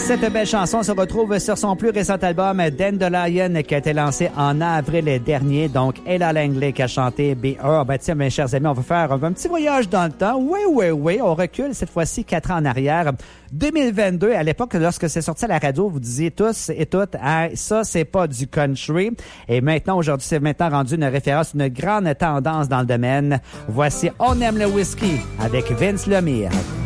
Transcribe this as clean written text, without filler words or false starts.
Cette belle chanson se retrouve sur son plus récent album Dandelion qui a été lancé en avril dernier. Donc, Ella Langley qui a chanté tiens, mes chers amis, on va faire un petit voyage dans le temps. Oui. On recule cette fois-ci 4 ans en arrière. 2022, à l'époque, lorsque c'est sorti à la radio, vous disiez tous et toutes, ça, c'est pas du country. Et maintenant, aujourd'hui, c'est maintenant rendu une référence, une grande tendance dans le domaine. Voici On aime le whisky avec Vince Lemire.